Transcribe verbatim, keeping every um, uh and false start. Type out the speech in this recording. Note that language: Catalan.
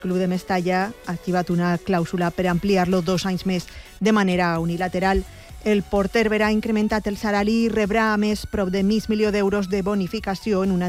Club de Mestalla ha activat una clàusula per ampliar-lo dos anys més de manera unilateral. El porter verà incrementat el salari i rebrà a més prop de mig milió d'euros de bonificació en una